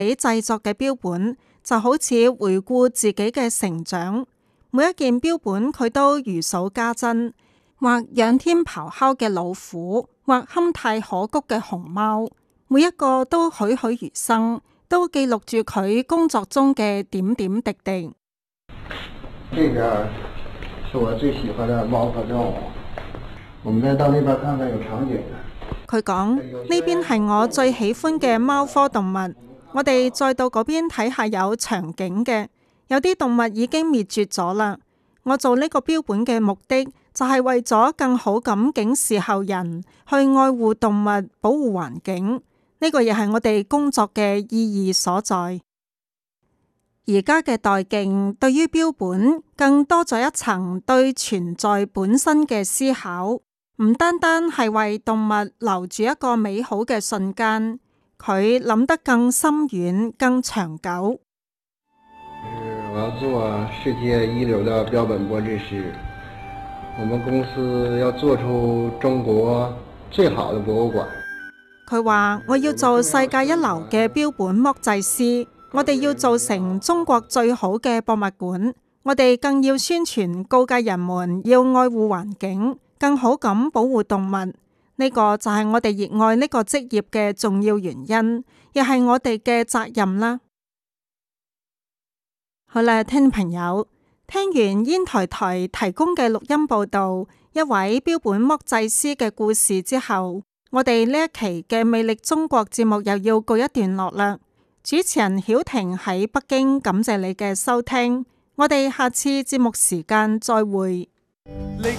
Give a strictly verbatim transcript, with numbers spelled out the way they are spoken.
己製作嘅標本，就好似回顧自己嘅成長。每一件標本佢都如數家珍，或仰天咆哮嘅老虎，或堪太可谷嘅熊貓，每一個都栩栩如生，都記錄住佢工作中嘅點點滴滴。 這邊是我最喜歡的貓和動物，我們再到那邊看看有場景。 佢講呢邊係我最喜歡嘅貓科動物，我哋再到嗰邊睇下有場景嘅，有啲動物已經滅絕咗啦。我做呢個標本嘅目的就係為咗更好咁警示後人去愛護動物、保護環境，呢個亦係我哋工作嘅意義所在。而家嘅代競對於標本更多咗一層對存在本身嘅思考，唔單單係為動物留住一個美好嘅瞬間，佢諗得更深遠、更長久。 我要做世界一流的標本玻質師，我們公司要做出中國最好的博物館。 佢話我要做世界一流嘅標本剝製師，我哋要做成中國最好嘅博物館，我哋更要宣傳告誡人們要愛護環境，更好咁保護動物。呢個就係我哋熱愛呢個職業嘅重要原因，亦係我哋嘅責任啦。好啦，聽眾朋友，聽完煙台台提供嘅錄音報道，一位標本剝製師嘅故事之後，我哋呢一期嘅魅力中國節目又要告一段落啦。主持人曉婷喺北京，感謝你嘅收聽，我哋下次節目時間再會。